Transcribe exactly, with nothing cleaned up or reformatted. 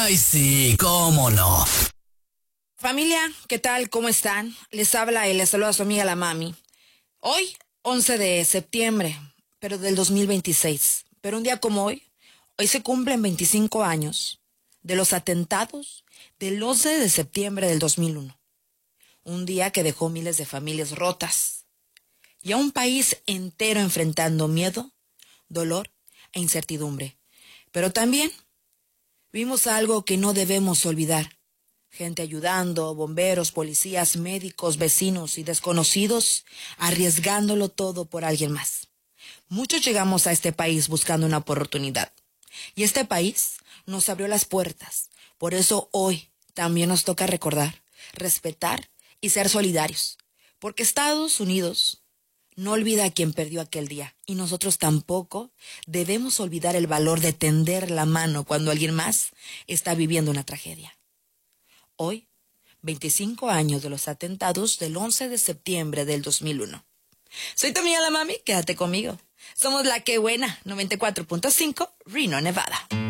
Ay, sí, cómo no. Familia, ¿qué tal? ¿Cómo están? Les habla y les saluda a su amiga la mami. Hoy, once de septiembre, pero del dos mil veintiséis. Pero un día como hoy, hoy se cumplen veinticinco años de los atentados del once de septiembre del dos mil uno. Un día que dejó miles de familias rotas y a un país entero enfrentando miedo, dolor e incertidumbre. Pero también vimos algo que no debemos olvidar. Gente ayudando, bomberos, policías, médicos, vecinos y desconocidos, arriesgándolo todo por alguien más. Muchos llegamos a este país buscando una oportunidad. Y este país nos abrió las puertas. Por eso hoy también nos toca recordar, respetar y ser solidarios. Porque Estados Unidos no olvida a quien perdió aquel día. Y nosotros tampoco debemos olvidar el valor de tender la mano cuando alguien más está viviendo una tragedia. Hoy, veinticinco años de los atentados del once de septiembre del dos mil uno. Soy tu amiga la mami, quédate conmigo. Somos la que buena, noventa y cuatro punto cinco, Reno, Nevada.